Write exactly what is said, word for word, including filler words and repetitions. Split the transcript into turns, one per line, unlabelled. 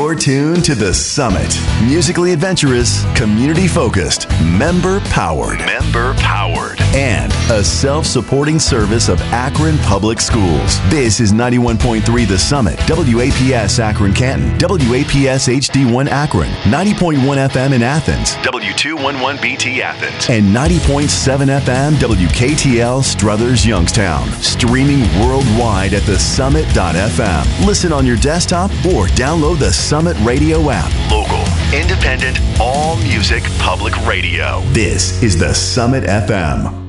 You're tuned to The Summit. Musically adventurous, community-focused, member-powered. Member-powered. And a self-supporting service of Akron Public Schools. This is ninety-one point three The Summit, W A P S Akron Canton, W A P S H D one Akron, ninety point one F M in Athens, W two eleven B T Athens, and ninety point seven F M W K T L Struthers Youngstown. Streaming worldwide at the summit dot f m. Listen on your desktop or download the Summit Radio app. Local, independent, all music public radio. This is the Summit F M.